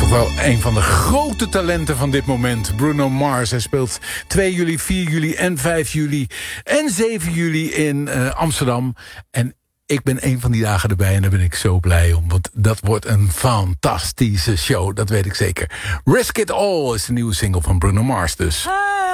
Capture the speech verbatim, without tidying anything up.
Wel een van de grote talenten van dit moment. Bruno Mars. Hij speelt twee juli, vier juli en vijf juli en zeven juli in uh, Amsterdam. En ik ben een van die dagen erbij en daar ben ik zo blij om. Want dat wordt een fantastische show, dat weet ik zeker. Risk It All is de nieuwe single van Bruno Mars dus. Hi.